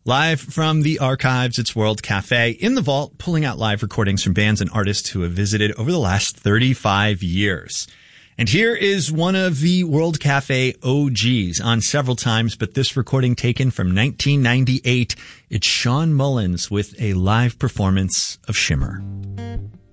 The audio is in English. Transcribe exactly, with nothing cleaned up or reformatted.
Live from the archives, it's World Cafe in the vault, pulling out live recordings from bands and artists who have visited over the last thirty-five years. And here is one of the World Cafe O Gs, on several times, but this recording taken from nineteen ninety-eight. It's Shawn Mullins with a live performance of Shimmer.